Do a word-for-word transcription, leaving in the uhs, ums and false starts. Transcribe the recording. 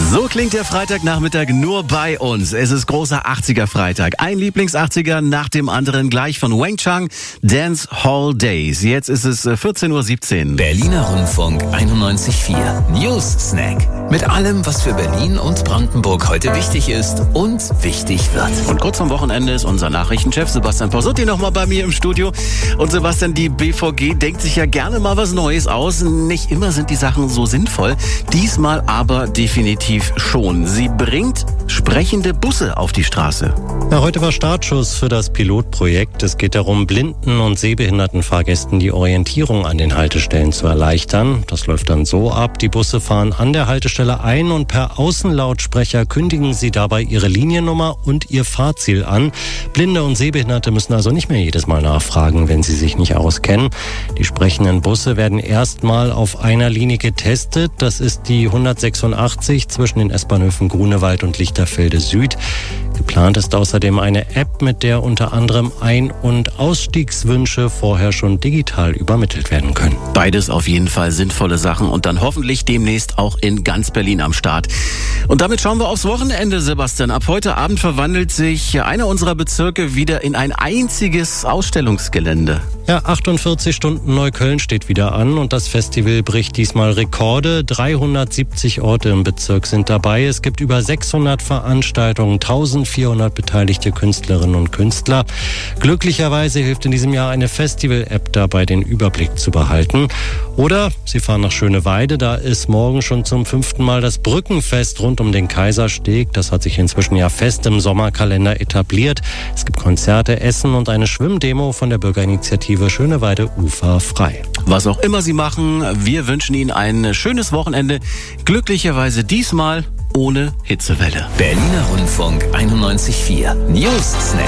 So klingt der Freitagnachmittag nur bei uns. Es ist großer achtziger-Freitag. Ein Lieblings-achtziger nach dem anderen, gleich von Wang Chung, Dance Hall Days. Jetzt ist es vierzehn Uhr siebzehn. Berliner Rundfunk einundneunzig Komma vier. News Snack. Mit allem, was für Berlin und Brandenburg heute wichtig ist und wichtig wird. Und kurz vorm Wochenende ist unser Nachrichtenchef Sebastian Pausotti noch mal bei mir im Studio. Und Sebastian, die B V G denkt sich ja gerne mal was Neues aus. Nicht immer sind die Sachen so sinnvoll. Diesmal aber definitiv schon. Sie bringt sprechende Busse auf die Straße. Ja, heute war Startschuss für das Pilotprojekt. Es geht darum, blinden und sehbehinderten Fahrgästen die Orientierung an den Haltestellen zu erleichtern. Das läuft dann so ab: Die Busse fahren an der Haltestelle ein und per Außenlautsprecher kündigen sie dabei ihre Liniennummer und ihr Fahrziel an. Blinde und Sehbehinderte müssen also nicht mehr jedes Mal nachfragen, wenn sie sich nicht auskennen. Die sprechenden Busse werden erstmal auf einer Linie getestet. Das ist die hundertsechsundachtzig zwischen den S-Bahnhöfen Grunewald und Lichterfelde Süd. Geplant ist außerdem eine App, mit der unter anderem Ein- und Ausstiegswünsche vorher schon digital übermittelt werden können. Beides auf jeden Fall sinnvolle Sachen und dann hoffentlich demnächst auch in ganz Berlin am Start. Und damit schauen wir aufs Wochenende, Sebastian. Ab heute Abend verwandelt sich einer unserer Bezirke wieder in ein einziges Ausstellungsgelände. Ja, achtundvierzig Stunden Neukölln steht wieder an und das Festival bricht diesmal Rekorde. dreihundertsiebzig Orte im Bezirk sind dabei. Es gibt über sechshundert Veranstaltungen, eintausendvierhundert beteiligte Künstlerinnen und Künstler. Glücklicherweise hilft in diesem Jahr eine Festival-App dabei, den Überblick zu behalten. Oder Sie fahren nach Schöneweide, da ist morgen schon zum fünften Mal das Brückenfest rund um den Kaisersteg. Das hat sich inzwischen ja fest im Sommerkalender etabliert. Es gibt Konzerte, Essen und eine Schwimmdemo von der Bürgerinitiative Schöneweide Ufer frei. Was auch immer Sie machen, wir wünschen Ihnen ein schönes Wochenende. Glücklicherweise diesmal ohne Hitzewelle. Berliner Rundfunk einundneunzig Komma vier. News Snack.